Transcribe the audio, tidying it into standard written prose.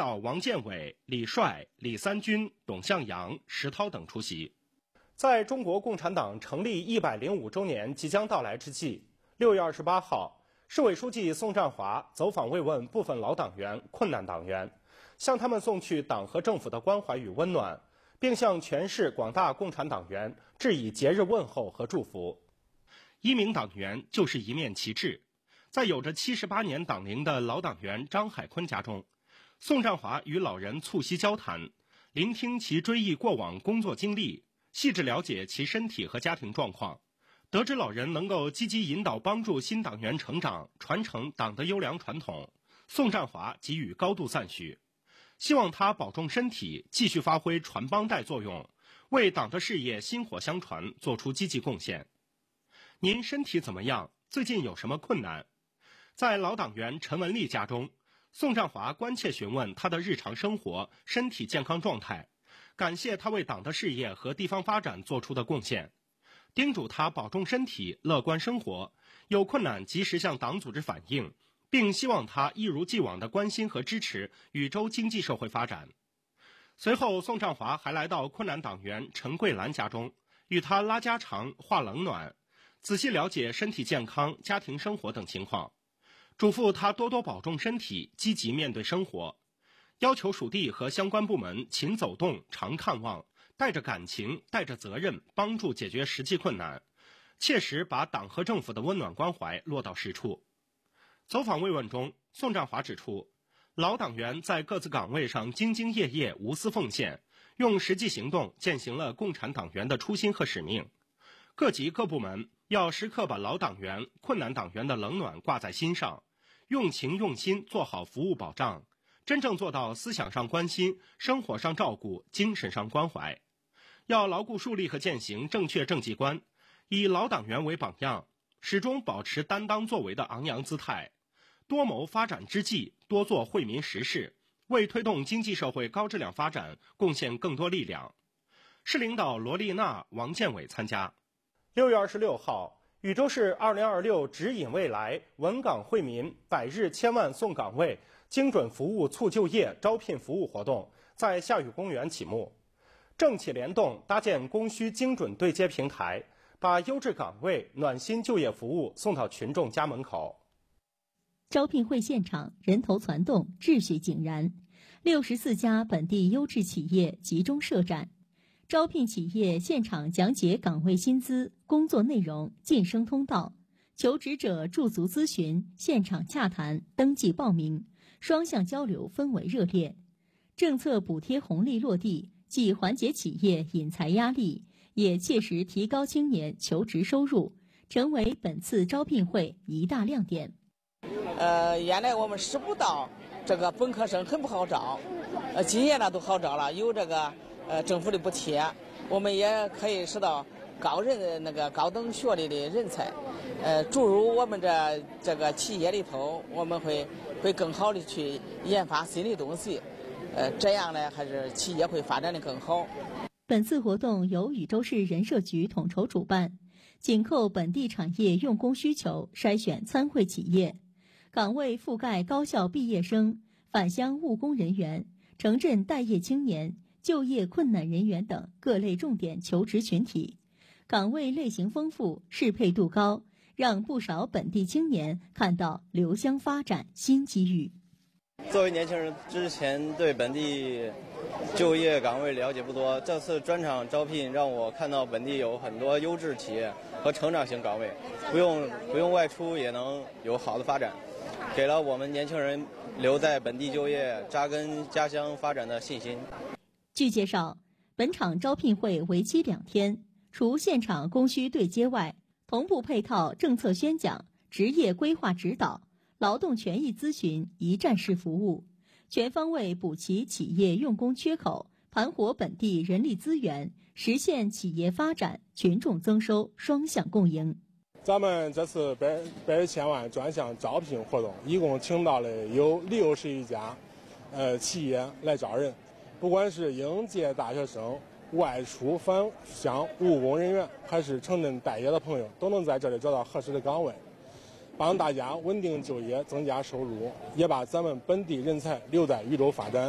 导王建伟、李帅、李三军、董向阳、石涛等出席。在中国共产党成立105周年即将到来之际，6月28号，市委书记宋占华走访慰问部分老党员、困难党员，向他们送去党和政府的关怀与温暖，并向全市广大共产党员致以节日问候和祝福。一名党员就是一面旗帜。在有着78年党龄的老党员张海坤家中，宋占华与老人促膝交谈，聆听其追忆过往工作经历，细致了解其身体和家庭状况。得知老人能够积极引导帮助新党员成长，传承党的优良传统，宋占华给予高度赞许，希望他保重身体，继续发挥传帮带作用，为党的事业薪火相传做出积极贡献。您身体怎么样？最近有什么困难？在老党员陈文丽家中，宋占华关切询问他的日常生活、身体健康状态，感谢他为党的事业和地方发展做出的贡献，叮嘱他保重身体、乐观生活，有困难及时向党组织反映，并希望他一如既往的关心和支持禹州经济社会发展。随后，宋占华还来到困难党员陈桂兰家中，与他拉家常、话冷暖，仔细了解身体健康、家庭生活等情况，嘱咐他多多保重身体，积极面对生活，要求属地和相关部门勤走动、常看望，带着感情、带着责任，帮助解决实际困难，切实把党和政府的温暖关怀落到实处。走访慰问中，宋占华指出，老党员在各自岗位上兢兢业业、无私奉献，用实际行动践行了共产党员的初心和使命。各级各部门要时刻把老党员、困难党员的冷暖挂在心上，用情用心做好服务保障，真正做到思想上关心、生活上照顾、精神上关怀。要牢固树立和践行正确政绩观，以老党员为榜样，始终保持担当作为的昂扬姿态，多谋发展之计，多做惠民实事，为推动经济社会高质量发展贡献更多力量。市领导罗丽娜、王建伟参加。6月26号，禹州市2026指引未来稳岗惠民100日千万送岗位精准服务促就业招聘服务活动在夏雨公园启幕。政企联动搭建供需精准对接平台，把优质岗位、暖心就业服务送到群众家门口。 招聘会现场人头攒动，秩序井然，64家本地优质企业集中设展。招聘企业现场讲解岗位薪资、工作内容、晋升通道，求职者驻足咨询，现场洽谈、登记报名，双向交流氛围热烈。政策补贴红利落地，既缓解企业引才压力，也切实提高青年求职收入，成为本次招聘会一大亮点。 原来我们市部道这个本科生很不好招，今年呢都好招了，有这个政府的补贴，我们也可以使到高等学历的人才，注入我们这个企业里头，我们会更好的去研发新的东西，这样呢还是企业会发展的更好。 本次活动由禹州市人社局统筹主办，紧扣本地产业用工需求，筛选参会企业，岗位覆盖高校毕业生、返乡务工人员、城镇待业青年、就业困难人员等各类重点求职群体，岗位类型丰富，适配度高，让不少本地青年看到留乡发展新机遇。 作为年轻人，之前对本地就业岗位了解不多，这次专场招聘让我看到本地有很多优质企业和成长型岗位，不用外出也能有好的发展，给了我们年轻人留在本地就业、扎根家乡发展的信心。 据介绍，本场招聘会为期2天，除现场供需对接外，同步配套政策宣讲、职业规划指导、劳动权益咨询一站式服务，全方位补齐企业用工缺口，盘活本地人力资源，实现企业发展、群众增收双向共赢。 咱们这次100日千万专项招聘活动，一共请到了有61家企业来招人，不管是应届大学生、外出返乡务工人员，还是城镇待业的朋友，都能在这里找到合适的岗位，帮大家稳定就业、增加收入，也把咱们本地人才留在禹州发展。